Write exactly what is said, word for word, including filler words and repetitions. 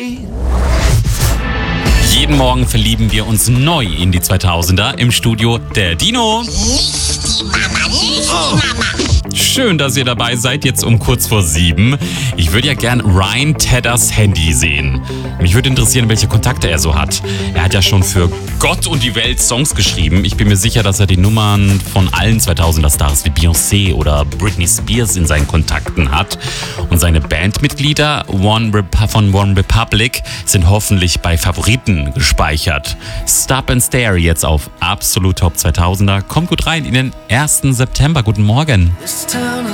Jeden Morgen verlieben wir uns neu in die zweitausender. Im Studio der Dino. Nicht die Mama, nicht die Mama. Schön, dass ihr dabei seid, jetzt um kurz vor sieben. Ich würde ja gern Ryan Tedders Handy sehen. Mich würde interessieren, welche Kontakte er so hat. Er hat ja schon für Gott und die Welt Songs geschrieben. Ich bin mir sicher, dass er die Nummern von allen zweitausender-Stars wie Beyoncé oder Britney Spears in seinen Kontakten hat. Und seine Bandmitglieder One Rep- von One Republic sind hoffentlich bei Favoriten gespeichert. Stop and Stare jetzt auf Absolut Top zweitausender. Kommt gut rein in den ersten September. Guten Morgen.